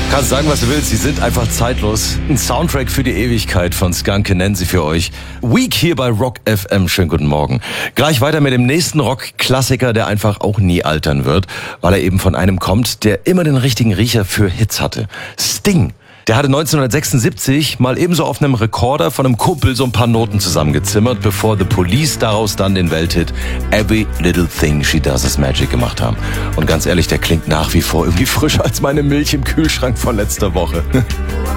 Kannst sagen, was du willst, sie sind einfach zeitlos. Ein Soundtrack für die Ewigkeit von Skanke nennen sie für euch. Week hier bei Rock FM. Schönen guten Morgen. Gleich weiter mit dem nächsten Rock-Klassiker, der einfach auch nie altern wird, weil er eben von einem kommt, der immer den richtigen Riecher für Hits hatte. Sting. Der hatte 1976 mal ebenso auf einem Rekorder von einem Kumpel so ein paar Noten zusammengezimmert, bevor The Police daraus dann den Welthit Every Little Thing She Does Is Magic gemacht haben. Und ganz ehrlich, der klingt nach wie vor irgendwie frischer als meine Milch im Kühlschrank von letzter Woche.